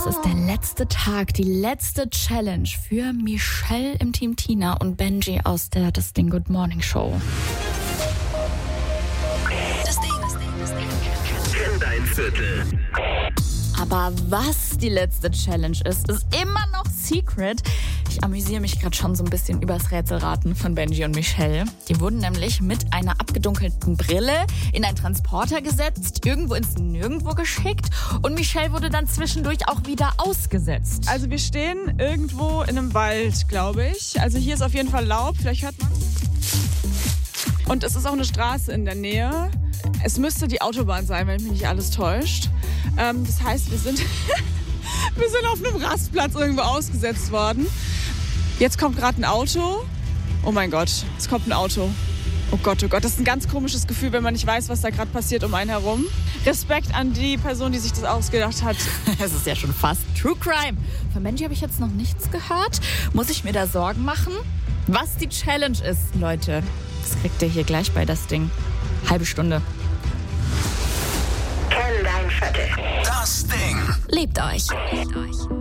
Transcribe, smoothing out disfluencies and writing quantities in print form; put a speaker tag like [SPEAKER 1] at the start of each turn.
[SPEAKER 1] ist der letzte Tag, die letzte Challenge für Michelle im Team Tina und Benji aus der Das Ding Good Morning Show.
[SPEAKER 2] Das Ding.
[SPEAKER 3] Kenn dein Viertel.
[SPEAKER 1] Aber was die letzte Challenge ist immer noch Secret. Ich amüsiere mich gerade schon so ein bisschen übers Rätselraten von Benji und Michelle. Die wurden nämlich mit einer abgedunkelten Brille in einen Transporter gesetzt, irgendwo ins Nirgendwo geschickt und Michelle wurde dann zwischendurch auch wieder ausgesetzt.
[SPEAKER 4] Also wir stehen irgendwo in einem Wald, glaube ich. Also hier ist auf jeden Fall Laub, vielleicht hört man. Und es ist auch eine Straße in der Nähe. Es müsste die Autobahn sein, wenn mich nicht alles täuscht. Das heißt, wir sind auf einem Rastplatz irgendwo ausgesetzt worden. Jetzt kommt gerade ein Auto. Oh mein Gott, es kommt ein Auto. Oh Gott, das ist ein ganz komisches Gefühl, wenn man nicht weiß, was da gerade passiert um einen herum. Respekt an die Person, die sich das ausgedacht hat.
[SPEAKER 1] Es ist ja schon fast True Crime. Von Benji habe ich jetzt noch nichts gehört. Muss ich mir da Sorgen machen? Was die Challenge ist, Leute, das kriegt ihr hier gleich bei Das Ding. Halbe Stunde.
[SPEAKER 3] Kenn dein Viertel. Das Ding.
[SPEAKER 1] Lebt euch.